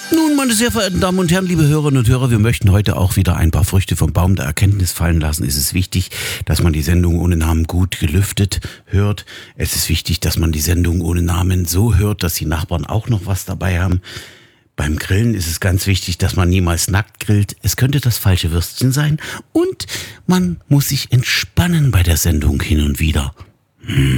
Nun, meine sehr verehrten Damen und Herren, liebe Hörerinnen und Hörer, wir möchten heute auch wieder ein paar Früchte vom Baum der Erkenntnis fallen lassen. Es ist wichtig, dass man die Sendung ohne Namen gut gelüftet hört. Es ist wichtig, dass man die Sendung ohne Namen so hört, dass die Nachbarn auch noch was dabei haben. Beim Grillen ist es ganz wichtig, dass man niemals nackt grillt. Es könnte das falsche Würstchen sein. Und man muss sich entspannen bei der Sendung hin und wieder.